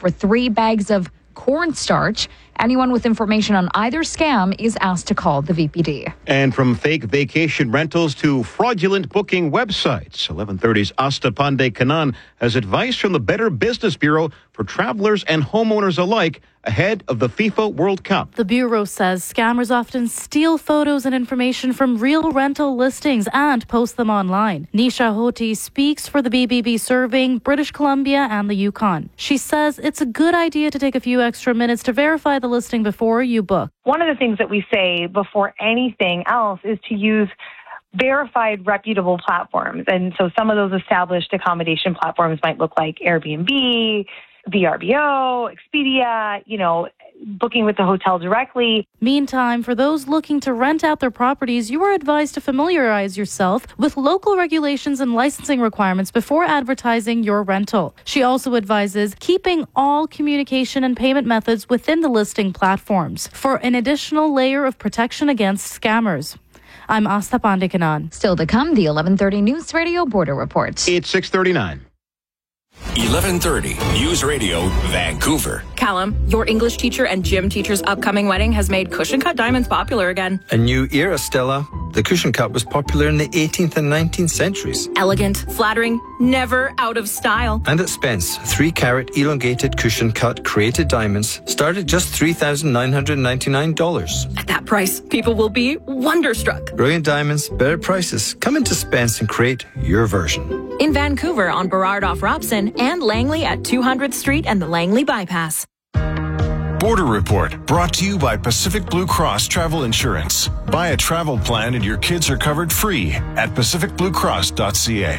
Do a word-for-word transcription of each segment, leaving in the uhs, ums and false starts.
for three bags of cornstarch. Anyone with information on either scam is asked to call the V P D. And from fake vacation rentals to fraudulent booking websites, eleven thirty's Asta Pandey Kanan has advice from the Better Business Bureau for travelers and homeowners alike ahead of the FIFA World Cup. The Bureau says scammers often steal photos and information from real rental listings and post them online. Nisha Hoti speaks for the B B B serving British Columbia and the Yukon. She says it's a good idea to take a few extra minutes to verify the listing before you book. One of the things that we say before anything else is to use verified, reputable platforms. And so some of those established accommodation platforms might look like Airbnb, V R B O, Expedia, you know, booking with the hotel directly. Meantime, for those looking to rent out their properties, you are advised to familiarize yourself with local regulations and licensing requirements before advertising your rental. She also advises keeping all communication and payment methods within the listing platforms for an additional layer of protection against scammers. I'm Asta Pandey Kanan. Still to come, the eleven thirty News Radio Border Report. It's six thirty-nine. eleven thirty News Radio, Vancouver. Callum, your English teacher and gym teacher's upcoming wedding has made cushion cut diamonds popular again. A new era, Stella. The cushion cut was popular in the eighteenth and nineteenth centuries. Elegant, flattering, never out of style. And at Spence, three carat elongated cushion cut created diamonds start at just three thousand nine hundred ninety-nine dollars. At that price, people will be wonderstruck. Brilliant diamonds, better prices. Come into Spence and create your version. In Vancouver on Burrard off Robson and Langley at two hundredth Street and the Langley Bypass. Border Report, brought to you by Pacific Blue Cross Travel Insurance. Buy a travel plan and your kids are covered free at pacific blue cross dot c a.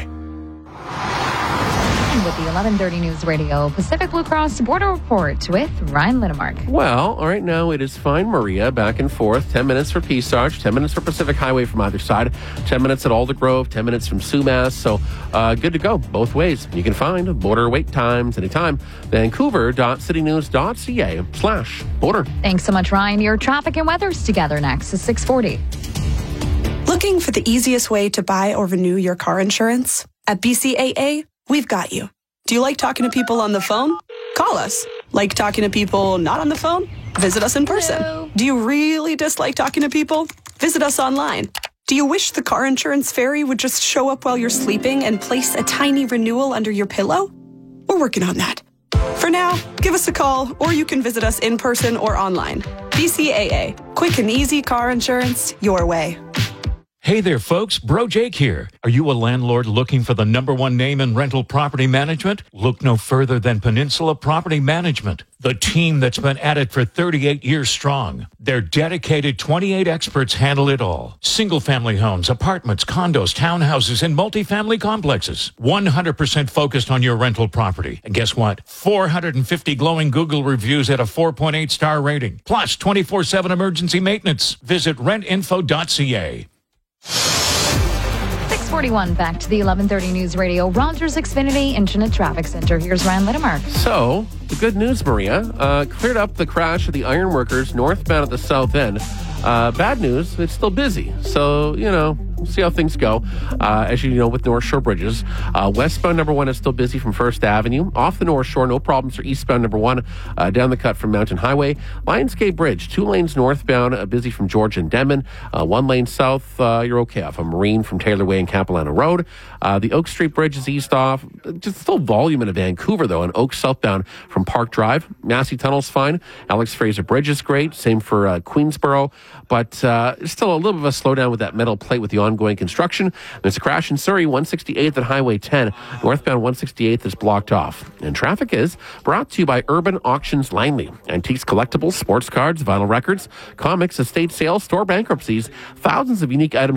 With the eleven thirty News Radio Pacific Blue Cross Border Report with Ryan Lindemark. Well, all right, now it is fine, Maria, back and forth. ten minutes for Peace Arch, ten minutes for Pacific Highway from either side, ten minutes at Alder Grove, ten minutes from Sumas. So uh, good to go both ways. You can find border wait times anytime. Vancouver dot city news dot c a slash border. Thanks so much, Ryan. Your traffic and weather's together next is six forty. Looking for the easiest way to buy or renew your car insurance? At B C A A, we've got you. Do you like talking to people on the phone? Call us. Like talking to people not on the phone? Visit us in person. Hello. Do you really dislike talking to people? Visit us online. Do you wish the car insurance fairy would just show up while you're sleeping and place a tiny renewal under your pillow? We're working on that. For now, give us a call or you can visit us in person or online. B C A A. Quick and easy car insurance your way. Hey there, folks. Bro Jake here. Are you a landlord looking for the number one name in rental property management? Look no further than Peninsula Property Management, the team that's been at it for thirty-eight years strong. Their dedicated twenty-eight experts handle it all. Single-family homes, apartments, condos, townhouses, and multifamily complexes. one hundred percent focused on your rental property. And guess what? four hundred fifty glowing Google reviews at a four point eight star rating. Plus twenty-four seven emergency maintenance. Visit rent info dot c a. six forty-one, back to the eleven thirty News Radio Rogers Xfinity Internet Traffic Center. Here's Ryan Lindemark. So, the good news, Maria, uh, cleared up the crash of the ironworkers northbound at the south end. Uh, bad news, it's still busy. So, you know, we'll see how things go. Uh, as you know, with North Shore bridges, uh, westbound number one is still busy from First Avenue. Off the North Shore, no problems for eastbound number one, uh, down the cut from Mountain Highway. Lionsgate Bridge, two lanes northbound, uh, busy from George and Denman. Uh, one lane south, uh, you're okay off. A Marine from Taylor Way and Capilano Road. Uh, the Oak Street Bridge is east off. Just still volume in Vancouver, though, and Oak southbound from Park Drive. Massey Tunnel's fine. Alex Fraser Bridge is great. Same for uh, Queensboro. But uh, still a little bit of a slowdown with that metal plate with the ongoing construction. There's a crash in Surrey, one sixty-eighth at Highway ten. Northbound one sixty-eighth is blocked off. And traffic is brought to you by Urban Auctions Langley. Antiques, collectibles, sports cards, vinyl records, comics, estate sales, store bankruptcies, thousands of unique items